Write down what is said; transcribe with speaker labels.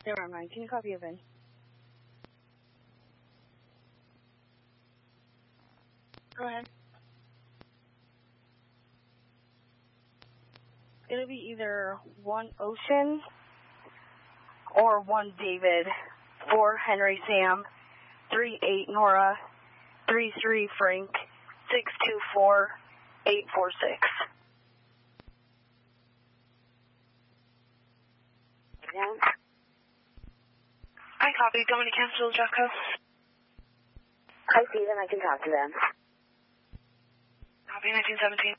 Speaker 1: Never mind. Can you copy event? Go ahead. It'll be either 1 Ocean or 1 David, 4 Henry Sam, 38 Nora, 33 Frank, 624 846.
Speaker 2: I copy. Do you want me to cancel Jocko?
Speaker 3: I see them. I can talk to them.
Speaker 2: Copy 1917.